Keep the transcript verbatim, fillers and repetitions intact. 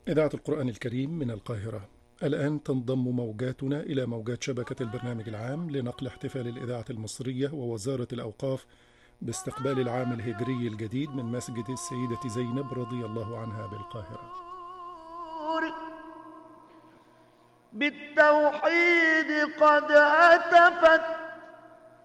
إذاعة القرآن الكريم من القاهرة. الآن تنضم موجاتنا إلى موجات شبكة البرنامج العام لنقل احتفال الإذاعة المصرية ووزارة الأوقاف باستقبال العام الهجري الجديد من مسجد السيدة زينب رضي الله عنها بالقاهرة. بالتوحيد قد هتفت